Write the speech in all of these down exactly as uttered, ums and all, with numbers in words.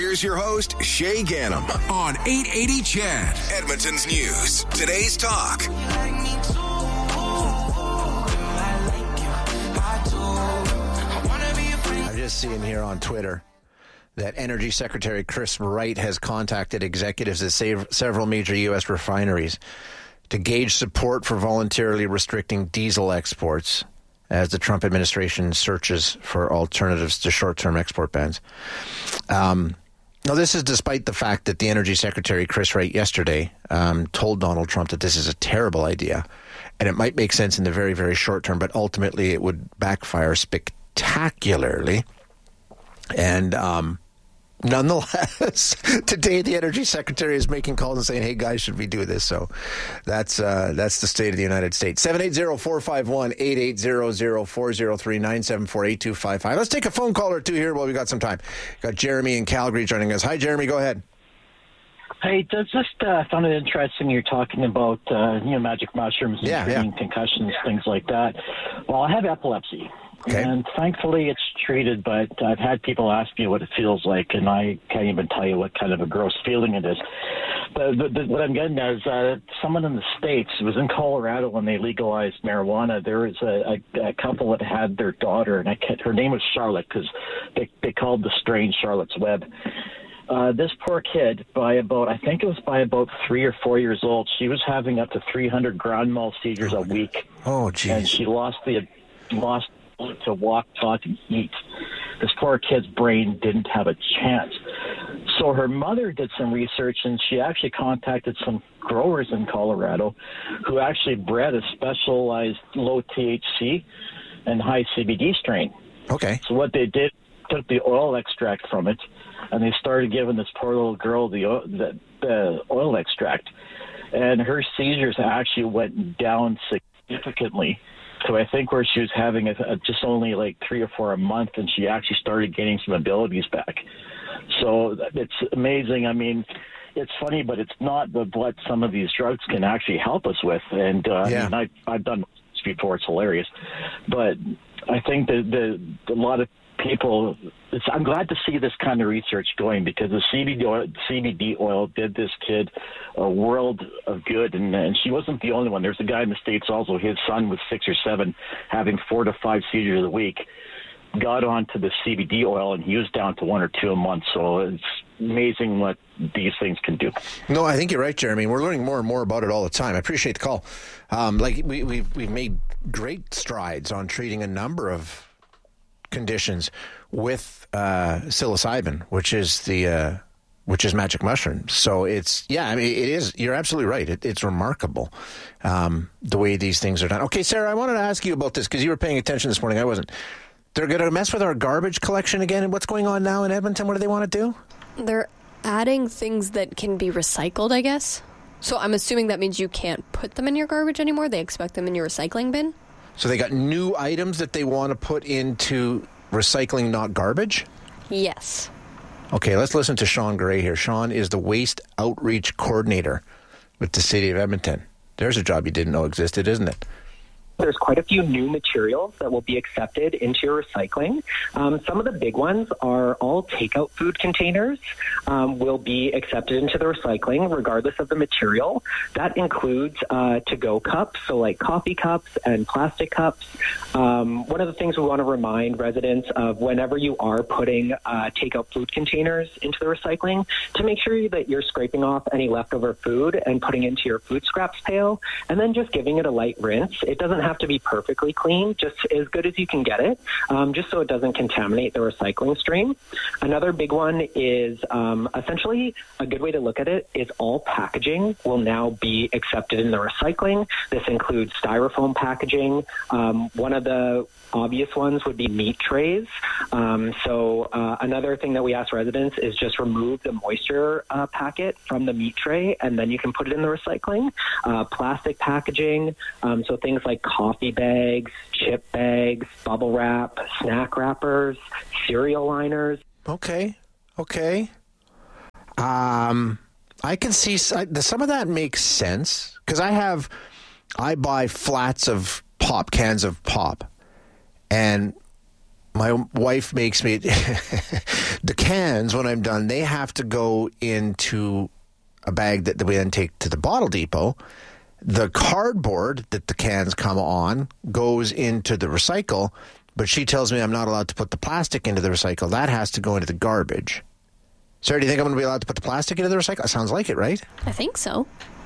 Here's your host, Shay Gannam, on eight eighty C H E D, Edmonton's News. Today's Talk. I'm just seeing here on Twitter that Energy Secretary Chris Wright has contacted executives at save several major U S refineries to gauge support for voluntarily restricting diesel exports as the Trump administration searches for alternatives to short-term export bans. Um, now, this is despite the fact that the Energy Secretary Chris Wright yesterday um, told Donald Trump that this is a terrible idea and it might make sense in the very, very short term, but ultimately it would backfire spectacularly. And um, nonetheless, today the Energy Secretary is making calls and saying, hey, guys, should we do this? So that's uh, that's the state of the United States. seven eight zero, four five one, eight eight zero zero, four zero three, nine seven four, eight two five five. Let's take a phone call or two here while we got some time. Got Jeremy in Calgary joining us. Hi, Jeremy. Go ahead. Hey, just uh, found it interesting you're talking about, uh, you know, magic mushrooms and yeah, treating yeah. concussions, things like that. Well, I have epilepsy. Okay. And thankfully it's treated, but I've had people ask me what it feels like, and I can't even tell you what kind of a gross feeling it is. But, but, but what I'm getting at is uh, someone in the States, it was in Colorado when they legalized marijuana, there was a, a, a couple that had their daughter, and I can't, her name was Charlotte because they, they called the strain Charlotte's Web. Uh, this poor kid, by about, I think it was by about three or four years old, she was having up to three hundred grand mal seizures oh, a week. Oh, geez. And she lost the lost to walk, talk, and eat. This poor kid's brain didn't have a chance. So her mother did some research, and she actually contacted some growers in Colorado who actually bred a specialized low T H C and high C B D strain. Okay. So what they did, took the oil extract from it, and they started giving this poor little girl the, the, the oil extract. And her seizures actually went down significantly. So I think where she was having a, a, just only like three or four a month, and she actually started getting some abilities back. So it's amazing. I mean, it's funny, but it's not the, what some of these drugs can actually help us with. And uh, yeah. I mean, I, I've done this before. It's hilarious. But I think that the, the, a lot of people, it's, I'm glad to see this kind of research going, because the C B D oil, C B D oil did this kid a world of good, and, and she wasn't the only one. There's a guy in the States also, his son was six or seven, having four to five seizures a week, got onto the C B D oil, and he was down to one or two a month. So it's amazing what these things can do. No, I think you're right, Jeremy. We're learning more and more about it all the time. I appreciate the call. Um, like we, we've, we've made great strides on treating a number of conditions with uh, psilocybin, which is the uh, which is magic mushrooms. So it's yeah, I mean it is. You're absolutely right. It, it's remarkable um, the way these things are done. Okay, Sarah, I wanted to ask you about this because you were paying attention this morning. I wasn't. They're going to mess with our garbage collection again. And what's going on now in Edmonton? What do they want to do? They're adding things that can be recycled, I guess. So I'm assuming that means you can't put them in your garbage anymore. They expect them in your recycling bin. So they got new items that they want to put into recycling, not garbage? Yes. Okay, let's listen to Sean Gray here. Sean is the Waste Outreach Coordinator with the City of Edmonton. There's a job you didn't know existed, isn't it? There's quite a few new materials that will be accepted into your recycling. Um, some of the big ones are all takeout food containers um, will be accepted into the recycling regardless of the material. That includes uh, to-go cups, so like coffee cups and plastic cups. Um, one of the things we want to remind residents of whenever you are putting uh, takeout food containers into the recycling, to make sure that you're scraping off any leftover food and putting into your food scraps pail, and then just giving it a light rinse. It doesn't have have to be perfectly clean, just as good as you can get it, um, just so it doesn't contaminate the recycling stream. Another big one is um, essentially a good way to look at it is all packaging will now be accepted in the recycling. This includes styrofoam packaging. Um, one of the obvious ones would be meat trays. Um, so uh, another thing that we ask residents is just remove the moisture uh, packet from the meat tray, and then you can put it in the recycling. Uh, plastic packaging, um, so things like coffee bags, chip bags, bubble wrap, snack wrappers, cereal liners. Okay, okay. Um, I can see some of that makes sense because I have, I buy flats of pop, cans of pop. And my wife makes me the cans when I'm done. They have to go into a bag that, that we then take to the bottle depot. The cardboard that the cans come on goes into the recycle, but she tells me I'm not allowed to put the plastic into the recycle. That has to go into the garbage. Sarah, do you think I'm going to be allowed to put the plastic into the recycle? Sounds like it, right? I think so.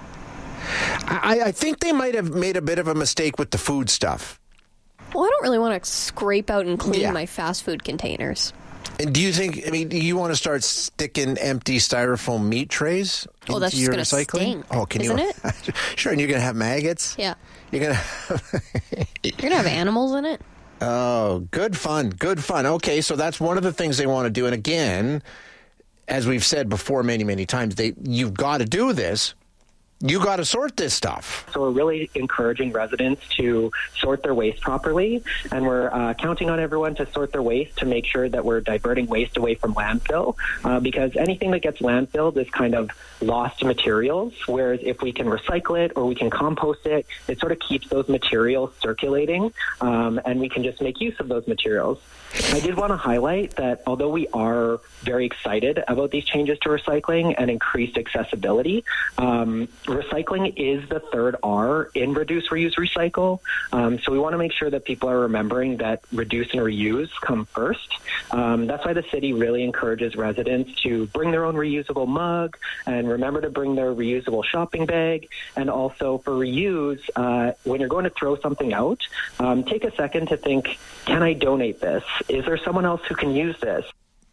I, I think they might have made a bit of a mistake with the food stuff. Well, I don't really want to scrape out and clean Yeah. my fast food containers. And do you think, I mean, do you want to start sticking empty styrofoam meat trays Oh, into that's just your gonna recycling? stink, oh, can isn't you? it? Sure, and you're going to have maggots? Yeah. You're going to You're going to have animals in it? Oh, good fun. Good fun. Okay, so that's one of the things they want to do. And again, as we've said before many, many times, they you've got to do this. You got to sort this stuff. So we're really encouraging residents to sort their waste properly, and we're uh, counting on everyone to sort their waste to make sure that we're diverting waste away from landfill, uh, because anything that gets landfilled is kind of lost materials, whereas if we can recycle it or we can compost it, it sort of keeps those materials circulating, um, and we can just make use of those materials. I did want to highlight that although we are very excited about these changes to recycling and increased accessibility, um, recycling is the third R in reduce, reuse, recycle. Um, so we want to make sure that people are remembering that reduce and reuse come first. Um, that's why the city really encourages residents to bring their own reusable mug and remember to bring their reusable shopping bag. And also for reuse, uh, when you're going to throw something out, um, take a second to think, can I donate this? Is there someone else who can use this?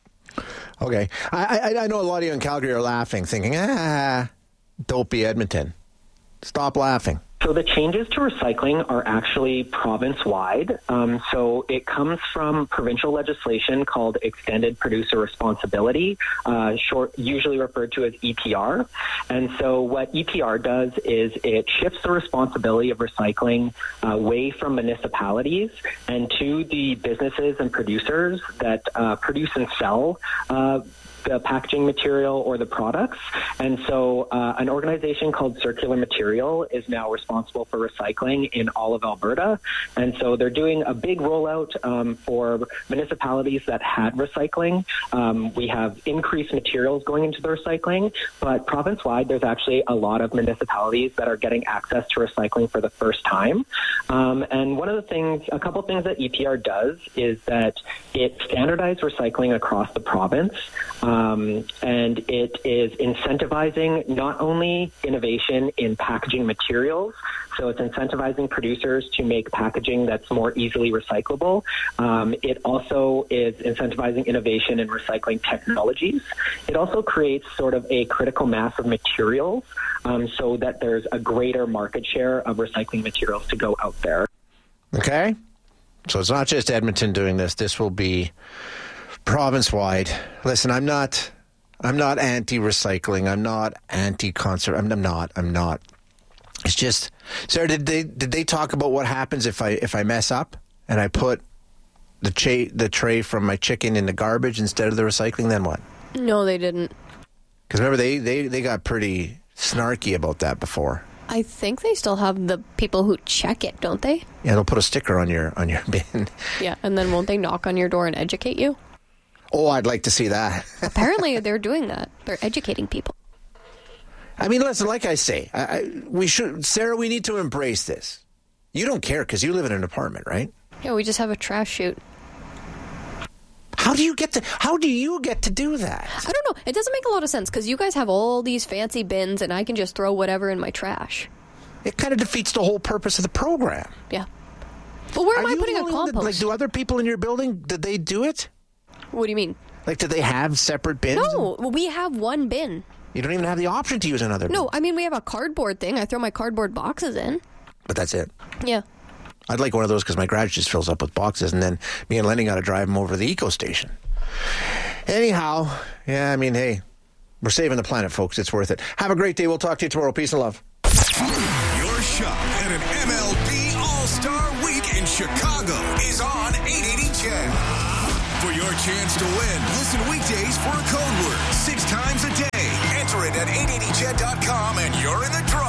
Okay. I, I, I know a lot of you in Calgary are laughing, thinking, ah, dopey Edmonton. Stop laughing. So the changes to recycling are actually province-wide. Um, so it comes from provincial legislation called Extended Producer Responsibility, uh, short, usually referred to as E P R. And so what E P R does is it shifts the responsibility of recycling uh, away from municipalities and to the businesses and producers that uh, produce and sell uh the packaging material or the products. And so uh, an organization called Circular Material is now responsible for recycling in all of Alberta. And so they're doing a big rollout um, for municipalities that had recycling. Um, we have increased materials going into the recycling, but province-wide, there's actually a lot of municipalities that are getting access to recycling for the first time. Um, and one of the things, a couple things that E P R does is that it standardized recycling across the province. Um, and it is incentivizing not only innovation in packaging materials, so it's incentivizing producers to make packaging that's more easily recyclable. Um, it also is incentivizing innovation in recycling technologies. It also creates sort of a critical mass of materials um, so that there's a greater market share of recycling materials to go out there. Okay? So it's not just Edmonton doing this. This will be province-wide. Listen, I'm not I'm not anti-recycling. I'm not anti-concert. I'm, I'm not. I'm not. It's just, Sarah, did they did they talk about what happens if I if I mess up and I put the cha- the tray from my chicken in the garbage instead of the recycling? Then what? No, they didn't. Because remember, they, they, they got pretty snarky about that before. I think they still have the people who check it, don't they? Yeah, they'll put a sticker on your on your bin. Yeah, and then won't they knock on your door and educate you? Oh, I'd like to see that. Apparently, they're doing that. They're educating people. I mean, listen, like I say, I, I, we should, Sarah, we need to embrace this. You don't care because you live in an apartment, right? Yeah, we just have a trash chute. How do you get to, how do you get to do that? I don't know. It doesn't make a lot of sense because you guys have all these fancy bins and I can just throw whatever in my trash. It kind of defeats the whole purpose of the program. Yeah. But where am Are I you putting a willing to- compost? like, do other people in your building, did they do it? What do you mean? Like, did they have separate bins? No, we have one bin. You don't even have the option to use another bin. No, I mean, we have a cardboard thing. I throw my cardboard boxes in. But that's it. Yeah. I'd like one of those because my garage just fills up with boxes, and then me and Lenny got to drive them over to the eco station. Anyhow, yeah, I mean, hey, we're saving the planet, folks. It's worth it. Have a great day. We'll talk to you tomorrow. Peace and love. Your shot at an M L B All-Star Week in Chicago is on eight eighty C H E D. For your chance to win, listen weekdays for a code word six times a day. Enter it at eight eighty C H E D dot com and you're in the draw.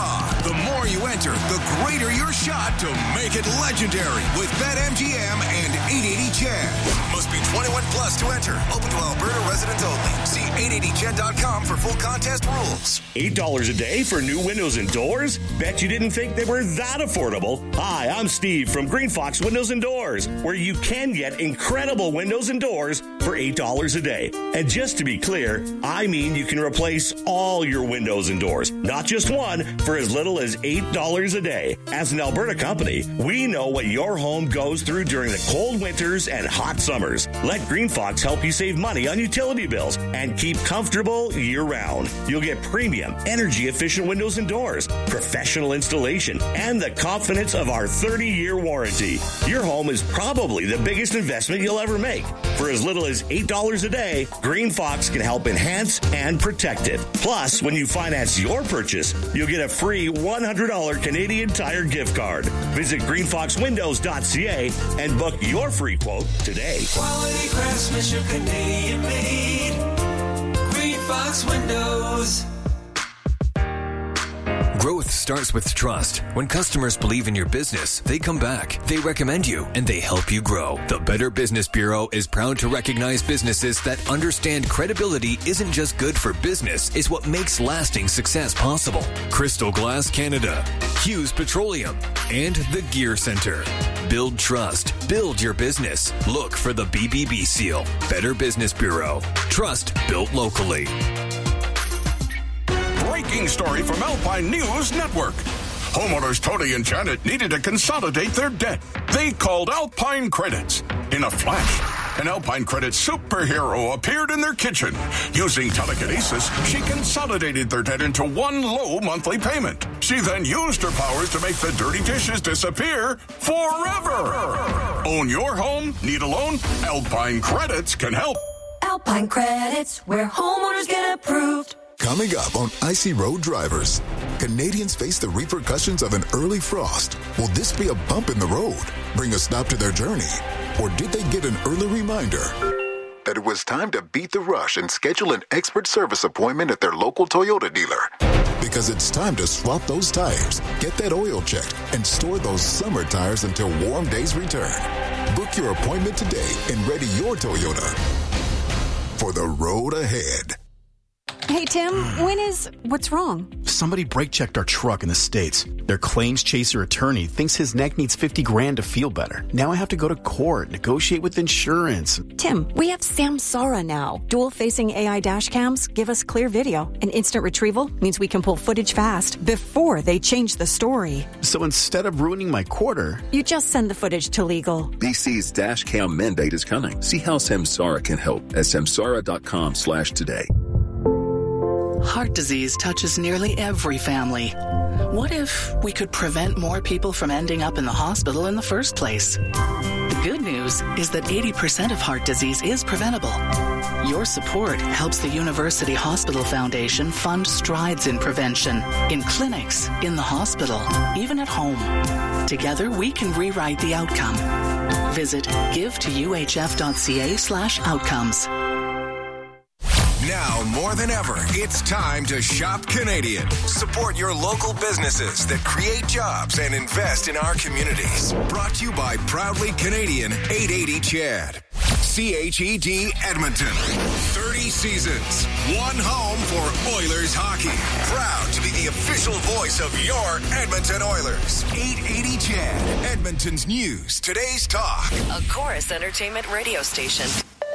The more you enter, the greater your shot to make it legendary with BetMGM and eight eighty Chad. Must be twenty-one plus to enter. Open to Alberta residents only. See eight eighty chad dot com for full contest rules. eight dollars a day for new windows and doors? Bet you didn't think they were that affordable. Hi, I'm Steve from Green Fox Windows and Doors, where you can get incredible windows and doors for eight dollars a day. And just to be clear, I mean you can replace all your windows and doors, not just one, for as little as eight dollars a day. As an Alberta company, we know what your home goes through during the cold winters and hot summers. Let Green Fox help you save money on utility bills and keep comfortable year-round. You'll get premium, energy-efficient windows and doors, professional installation, and the confidence of our thirty-year warranty. Your home is probably the biggest investment you'll ever make. For as little as eight dollars a day, Green Fox can help enhance and protect it. Plus, when you finance your purchase, you'll get a free one hundred dollars Canadian Tire gift card. Visit green fox windows dot c a and book your free quote today. Quality craftsmanship, Canadian made. Green Fox Windows. Growth starts with trust. When customers believe in your business, they come back, they recommend you, and they help you grow. The Better Business Bureau is proud to recognize businesses that understand credibility isn't just good for business, it's what makes lasting success possible. Crystal Glass Canada, Hughes Petroleum, and the Gear Center. Build trust. Build your business. Look for the B B B seal. Better Business Bureau. Trust built locally. Breaking story from Alpine News Network. Homeowners Tony and Janet needed to consolidate their debt. They called Alpine Credits. In a flash, an Alpine Credits superhero appeared in their kitchen. Using telekinesis, she consolidated their debt into one low monthly payment. She then used her powers to make the dirty dishes disappear forever. Own your home? Need a loan? Alpine Credits can help. Alpine Credits, where homeowners get approved. Coming up on Icy Road Drivers, Canadians face the repercussions of an early frost. Will this be a bump in the road, bring a stop to their journey? Or did they get an early reminder that it was time to beat the rush and schedule an expert service appointment at their local Toyota dealer? Because it's time to swap those tires, get that oil checked, and store those summer tires until warm days return. Book your appointment today and ready your Toyota for the road ahead. Hey, Tim, when is... What's wrong? Somebody brake-checked our truck in the States. Their claims chaser attorney thinks his neck needs fifty grand to feel better. Now I have to go to court, negotiate with insurance. Tim, we have Samsara now. Dual-facing A I dash cams give us clear video, and instant retrieval means we can pull footage fast before they change the story. So instead of ruining my quarter... You just send the footage to legal. B C's dash cam mandate is coming. See how Samsara can help at samsara.com slash today. Heart disease touches nearly every family. What if we could prevent more people from ending up in the hospital in the first place? The good news is that eighty percent of heart disease is preventable. Your support helps the University Hospital Foundation fund strides in prevention, in clinics, in the hospital, even at home. Together, we can rewrite the outcome. Visit give to u h f dot c a slash outcomes. Now more than ever, it's time to shop Canadian. Support your local businesses that create jobs and invest in our communities. Brought to you by Proudly Canadian eight eighty Chad. C H E D Edmonton. thirty seasons. One home for Oilers hockey. Proud to be the official voice of your Edmonton Oilers. eight eighty Chad. Edmonton's news. Today's talk. A Chorus Entertainment radio station.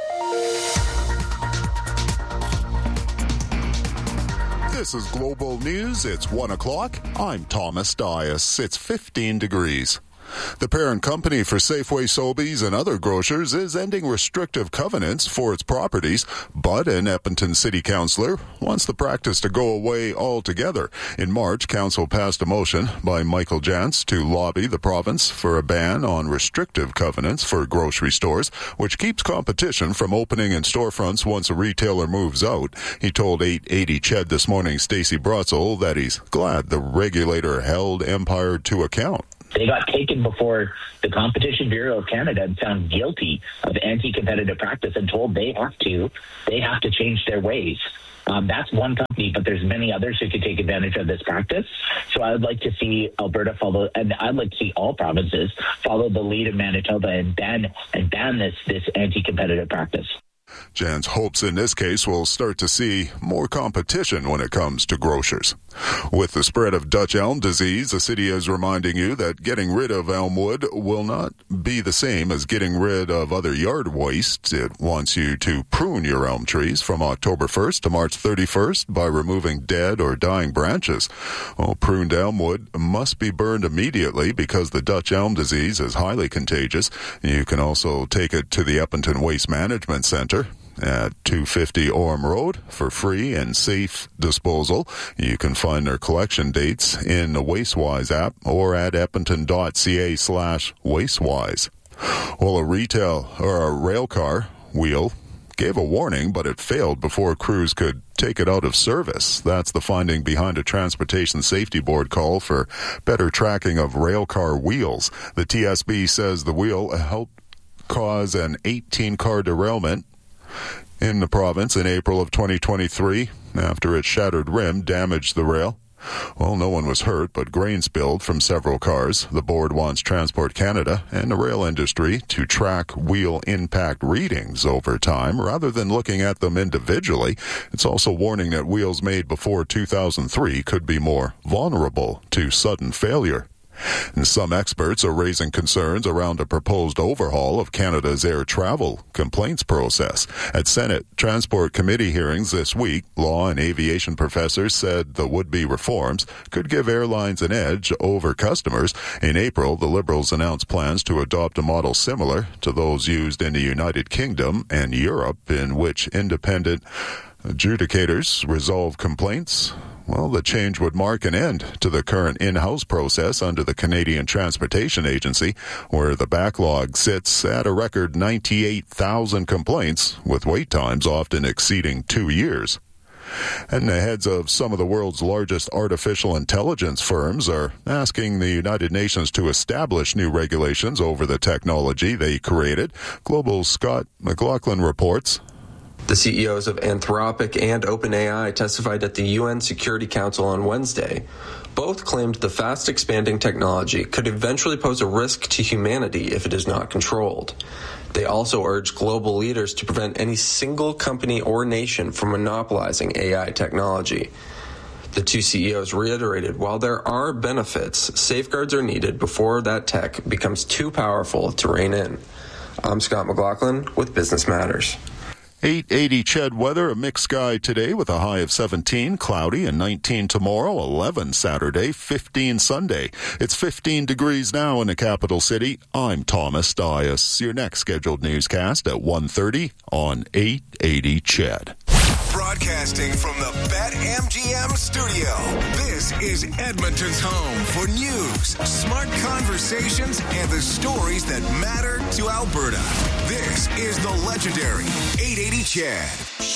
This is Global News. It's one o'clock. I'm Thomas Dias. It's fifteen degrees. The parent company for Safeway, Sobeys, and other grocers is ending restrictive covenants for its properties, but an Edmonton City Councillor wants the practice to go away altogether. In March, Council passed a motion by Michael Jantz to lobby the province for a ban on restrictive covenants for grocery stores, which keeps competition from opening in storefronts once a retailer moves out. He told eight eighty Ched this morning, Stacey Brutzel, that he's glad the regulator held Empire to account. They got taken before the Competition Bureau of Canada and found guilty of anti-competitive practice and told they have to, they have to change their ways. Um, that's one company, but there's many others who could take advantage of this practice. So I would like to see Alberta follow, and I'd like to see all provinces follow the lead of Manitoba and ban and ban this this anti-competitive practice. Jan's hopes in this case will start to see more competition when it comes to grocers. With the spread of Dutch elm disease, the city is reminding you that getting rid of elm wood will not be the same as getting rid of other yard waste. It wants you to prune your elm trees from October first to March thirty-first by removing dead or dying branches. Well, pruned elm wood must be burned immediately because the Dutch elm disease is highly contagious. You can also take it to the Eppington Waste Management Center at two fifty Orme Road for free and safe disposal. You can find their collection dates in the WasteWise app or at eppington.ca slash WasteWise. Well, a retail or a rail car wheel gave a warning, but it failed before crews could take it out of service. That's the finding behind a Transportation Safety Board call for better tracking of rail car wheels. The T S B says the wheel helped cause an eighteen-car derailment in the province in April of twenty twenty-three after its shattered rim damaged the rail. Well, no one was hurt, but grain spilled from several cars. The board wants Transport Canada and the rail industry to track wheel impact readings over time rather than looking at them individually. It's also warning that wheels made before two thousand three could be more vulnerable to sudden failure. And some experts are raising concerns around a proposed overhaul of Canada's air travel complaints process. At Senate Transport Committee hearings this week, law and aviation professors said the would-be reforms could give airlines an edge over customers. In April, the Liberals announced plans to adopt a model similar to those used in the United Kingdom and Europe, in which independent adjudicators resolve complaints. Well, the change would mark an end to the current in-house process under the Canadian Transportation Agency, where the backlog sits at a record ninety-eight thousand complaints, with wait times often exceeding two years. And the heads of some of the world's largest artificial intelligence firms are asking the United Nations to establish new regulations over the technology they created. Global's Scott McLaughlin reports. The C E Os of Anthropic and OpenAI testified at the U N Security Council on Wednesday. Both claimed the fast-expanding technology could eventually pose a risk to humanity if it is not controlled. They also urged global leaders to prevent any single company or nation from monopolizing A I technology. The two C E Os reiterated while there are benefits, safeguards are needed before that tech becomes too powerful to rein in. I'm Scott McLaughlin with Business Matters. eight eighty C H E D weather, a mixed sky today with a high of seventeen, cloudy, and nineteen tomorrow, eleven Saturday, fifteen Sunday. It's fifteen degrees now in the capital city. I'm Thomas Dias. Your next scheduled newscast at one thirty on eight eighty C H E D. Broadcasting from the BetMGM studio, this is Edmonton's home for news, smart conversations, and the stories that matter to Alberta. This is the legendary eight eighty C H E D.